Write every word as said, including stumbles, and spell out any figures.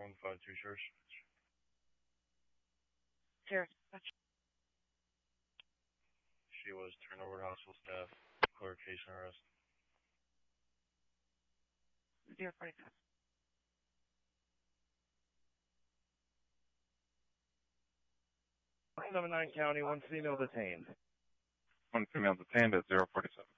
one five two Church. Here. She was turned over to hospital staff. Declared case and arrest. Zero forty-five. Number nine County, one female detained. One female detained at zero forty-seven.